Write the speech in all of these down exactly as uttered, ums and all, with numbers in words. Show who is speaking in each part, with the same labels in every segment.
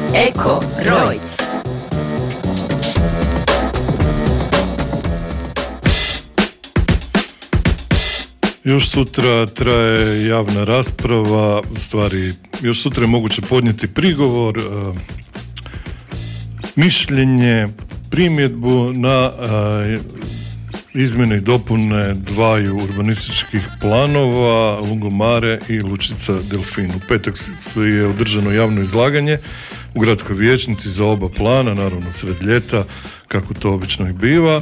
Speaker 1: Eko Rojc.
Speaker 2: Još sutra traje javna rasprava, u stvari još sutra je moguće podnijeti prigovor, mišljenje, primjedbu na izmjene i dopune dvaju urbanističkih planova Lungomare i Lučica Delfin. U petak je održano javno izlaganje u gradskoj vijećnici za oba plana, naravno sred ljeta, kako to obično i biva.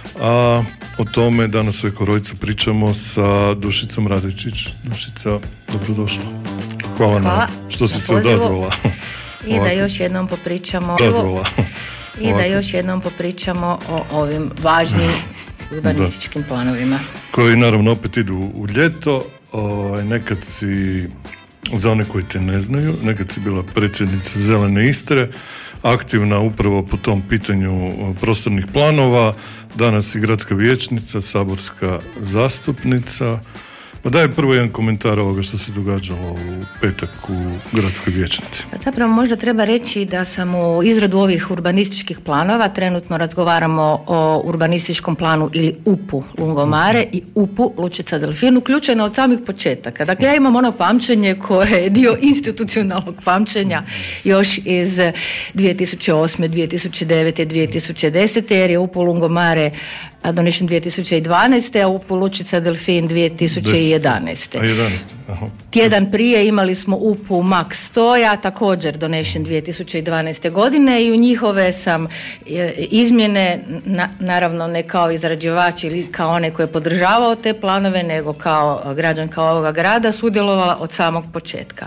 Speaker 2: A o tome danas u Eko Rojcu pričamo sa Dušicom Radojčić. Dušica, dobrodošla. Hvala, Hvala. na što si se odazvala.
Speaker 3: I da još jednom popričamo
Speaker 2: Dozvola.
Speaker 3: I da još jednom popričamo o ovim važnim urbanističkim da. planovima.
Speaker 2: Koji naravno opet idu u ljeto. O, nekad si, za one koji te ne znaju, nekad si bila predsjednica Zelene Istre, aktivna upravo po tom pitanju prostornih planova, danas i gradska vijećnica, saborska zastupnica. Pa daj prvo jedan komentar ovoga što se događalo u petak u gradskoj vijećnici.
Speaker 3: Zapravo možda treba reći da sam u izradu ovih urbanističkih planova, trenutno razgovaramo o urbanističkom planu ili U P U Lungomare i U P U Lučica Delfin, uključena od samih početaka. Dakle, ja imam ono pamćenje koje je dio institucionalnog pamćenja još iz dvije tisuće osme, dvije tisuće devete, dvije tisuće desete jer je U P U Lungomare donešen dvije tisuće dvanaeste, a U P U Lučica Delfin dvije tisuće jedanaeste.
Speaker 2: Aha.
Speaker 3: Tjedan prije imali smo U P U Max Stoja, također donešen dvije tisuće dvanaeste godine i u njihove sam izmjene, na, naravno ne kao izrađivač ili kao onaj koji je podržavao te planove, nego kao građanka ovoga grada sudjelovala od samog početka.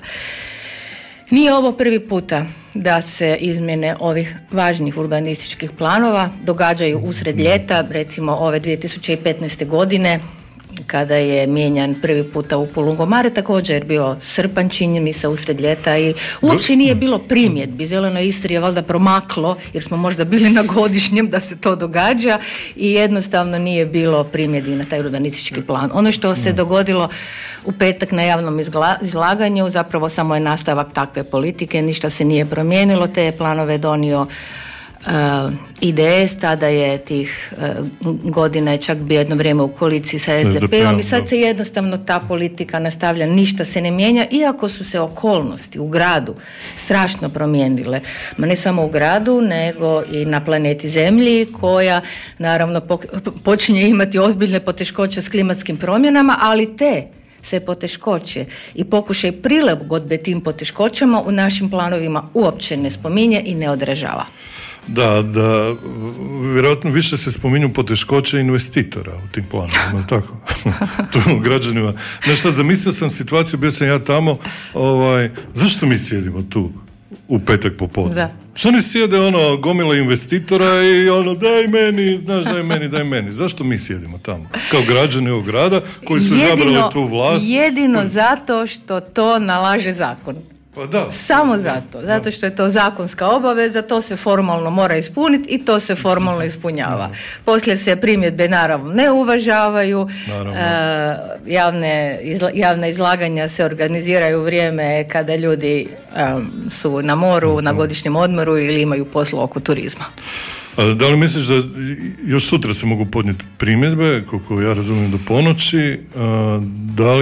Speaker 3: Nije ovo prvi puta da se izmjene ovih važnih urbanističkih planova događaju usred ljeta, recimo ove dvije tisuće petnaeste godine kada je mijenjan prvi puta U P U Lungomare, također je bio srpanj, čini mi se, usred ljeta i uopće nije bilo primjedbi. Zelenoj Istri je valjda promaklo jer smo možda bili na godišnjem da se to događa i jednostavno nije bilo primjedbi na taj urbanistički plan. Ono što se dogodilo u petak na javnom izgla- izlaganju zapravo samo je nastavak takve politike, ništa se nije promijenilo, te je planove donio Uh, I D S, tada je tih uh, godina je čak bio jedno vrijeme u koaliciji sa S D P-om i sad se jednostavno ta politika nastavlja, ništa se ne mijenja, iako su se okolnosti u gradu strašno promijenile, ma ne samo u gradu nego i na planeti Zemlji koja naravno po- počinje imati ozbiljne poteškoće s klimatskim promjenama, ali te se poteškoće i pokušaj prilagodbe tim poteškoćama u našim planovima uopće ne spominje i ne odražava.
Speaker 2: Da, da, vjerojatno više se spominju poteškoće investitora u tim planovima, tako? Tu građanima. Nešto, zamislio sam situaciju, bio sam ja tamo, ovaj, zašto mi sjedimo tu u petak popodne?
Speaker 3: Da.
Speaker 2: Što ne sjede ono gomila investitora i ono daj meni, znaš daj meni, daj meni. Zašto mi sjedimo tamo? Kao građani ovog grada koji su izabrali tu vlast.
Speaker 3: Jedino zato što to nalaže zakon.
Speaker 2: Pa da.
Speaker 3: Samo zato. Zato što je to zakonska obaveza, to se formalno mora ispuniti i to se formalno ispunjava. Poslije se primjedbe naravno ne uvažavaju, e, javne, izla, javne izlaganja se organiziraju u vrijeme kada ljudi um, su na moru, na godišnjem odmoru ili imaju posla oko turizma.
Speaker 2: A da li misliš da još sutra se mogu podnijeti primjedbe, koliko ja razumijem do ponoći, a, da li